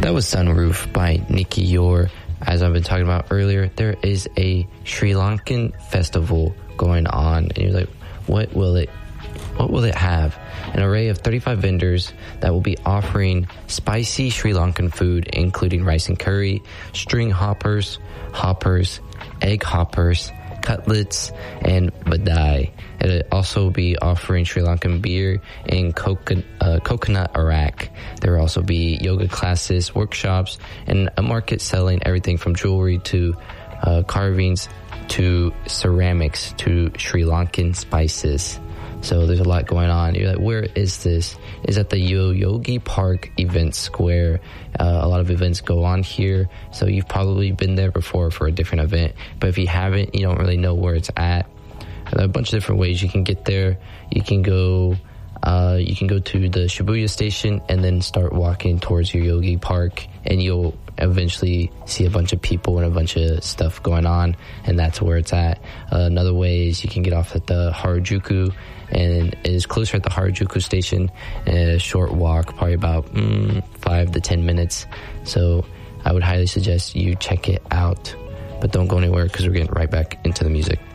That was Sunroof by Nicky Yor. As I've been talking about earlier, there is a Sri Lankan festival going on, and you're like, what will it have? An array of 35 vendors that will be offering spicy Sri Lankan food, including rice and curry, string hoppers, egg hoppers, cutlets, and vadai. It'll also be offering Sri Lankan beer and coconut arak. There will also be yoga classes, workshops, and a market selling everything from jewelry to carvings to ceramics to Sri Lankan spices. So there's a lot going on. You're like, where is this? It's at the Yogi Park Event Square. A lot of events go on here, so you've probably been there before for a different event. But if you haven't, you don't really know where it's at. There are a bunch of different ways you can get there. You can go to the Shibuya station and then start walking towards your Yogi Park, and you'll eventually see a bunch of people and a bunch of stuff going on, and that's where it's at. Another way is you can get off at the Harajuku, and it is closer at the Harajuku station, a short walk, probably about 5 to 10 minutes. So I would highly suggest you check it out, but don't go anywhere because we're getting right back into the music.